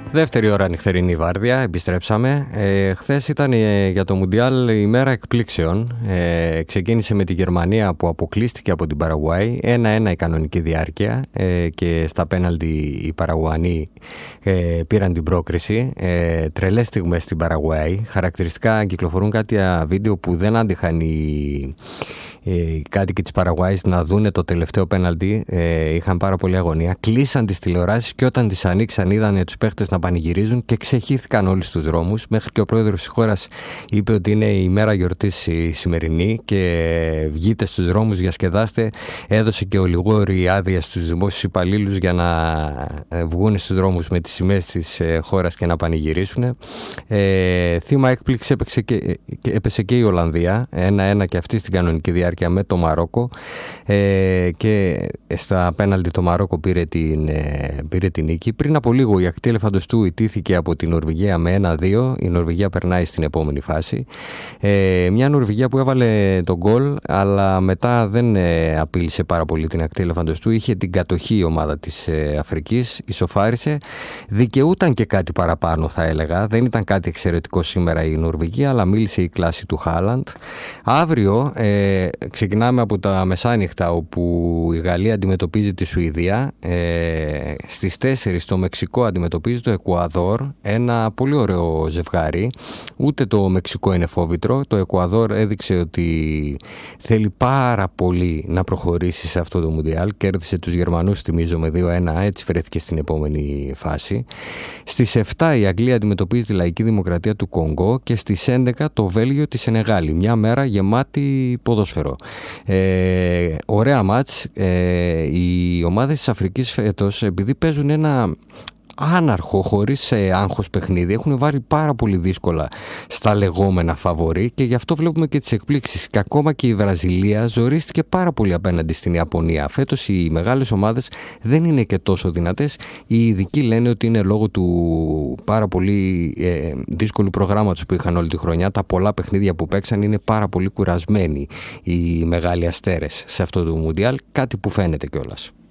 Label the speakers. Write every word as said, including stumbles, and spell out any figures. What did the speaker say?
Speaker 1: Δεύτερη ώρα νυχτερινή βάρδια, επιστρέψαμε. Ε, χθες ήταν ε, για το Μουντιάλ η μέρα εκπλήξεων. Ε, ξεκίνησε με τη Γερμανία που αποκλείστηκε από την Παραγουάη. ένα ένα η κανονική διάρκεια ε, και στα πέναλτι οι Παραγουανοί ε, πήραν την πρόκριση. Ε, τρελές στιγμές στην Παραγουάη. Χαρακτηριστικά κυκλοφορούν κάτι βίντεο που δεν άντυχαν οι... οι κάτοικοι της Παραγουάης να δούνε το τελευταίο πέναλτι. Ε, είχαν πάρα πολύ αγωνία. Κλείσαν τις τηλεοράσεις και όταν τις ανοίξαν είδαν τους παίχτες να πανηγυρίζουν και ξεχύθηκαν όλοι στους δρόμους. Μέχρι και ο πρόεδρος της χώρας είπε ότι είναι η μέρα γιορτής η σημερινή και βγείτε στους δρόμους, διασκεδάστε. Έδωσε και ολιγόρη άδεια στους δημόσιους υπαλλήλους για να βγουν στους δρόμους με τις σημαίες της χώρας και να πανηγυρίσουν. Ε, θύμα έκπληξη έπαιξε και, έπεσε και η Ολλανδία. ένα ένα και αυτή στην κανονική διάρκεια με το Μαρόκο ε, και στα πέναλτι το Μαρόκο πήρε την, ε, πήρε την νίκη. Πριν από λίγο η ακτή ελεφαντοστού ιτήθηκε από την Νορβηγία με ένα δύο. Η Νορβηγία περνάει στην επόμενη φάση. Ε, μια Νορβηγία που έβαλε τον γκολ αλλά μετά δεν ε, απείλησε πάρα πολύ την ακτή ελεφαντοστού. Είχε την κατοχή η ομάδα της ε, Αφρικής, ισοφάρισε. Δικαιούταν και κάτι παραπάνω θα έλεγα. Δεν ήταν κάτι εξαιρετικό σήμερα η Νορβηγία αλλά μίλησε η κλάση του Χάλαντ. Αύριο ε, ξεκινάμε από τα μεσάνυχτα όπου η Γαλλία αντιμετωπίζει τη Σουηδία. Ε, στις τέσσερις το Μεξικό αντιμετωπίζει το Εκουαδόρ. Ένα πολύ ωραίο ζευγάρι. Ούτε το Μεξικό είναι φόβητρο. Το Εκουαδόρ έδειξε ότι θέλει πάρα πολύ να προχωρήσει σε αυτό το Μουντιάλ. Κέρδισε τους Γερμανούς, θυμίζω, με δύο ένα. Έτσι βρέθηκε στην επόμενη φάση. Στις επτά η Αγγλία αντιμετωπίζει τη Λαϊκή Δημοκρατία του Κονγκό και στις έντεκα το Βέλγιο τη Σενεγάλη. Μια μέρα γεμάτη ποδόσφαιρο. Ε, ωραία μάτς. Ε, οι ομάδες της Αφρικής φέτος, επειδή παίζουν ένα άναρχο, χωρίς ε, άγχος παιχνίδι, έχουν βάλει πάρα πολύ δύσκολα στα λεγόμενα φαβορί και γι' αυτό βλέπουμε και τις εκπλήξεις. Και ακόμα και η Βραζιλία ζορίστηκε πάρα πολύ απέναντι στην Ιαπωνία. Φέτος οι μεγάλες ομάδες δεν είναι και τόσο δυνατές. Οι ειδικοί λένε ότι είναι λόγω του πάρα πολύ ε, δύσκολου προγράμματος που είχαν όλη τη χρονιά. Τα πολλά παιχνίδια που παίξαν είναι πάρα πολύ κουρασμένοι οι μεγάλοι αστέρες σε αυτό το Μουντιάλ, κάτι που φαίνεται κιόλας.